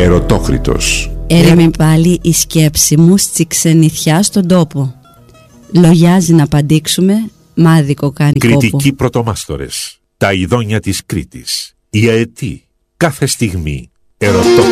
Ερωτόκριτος. Έρεμη πάλι η σκέψη μου στη ξενιθιά στον τόπο. Λογιάζει να απαντήξουμε, μάδικο κάνει κόπο. Κριτικοί πρωτομάστορες. Τα ειδόνια της Κρήτης. Η αετή. Κάθε στιγμή. Ερωτόκριτος.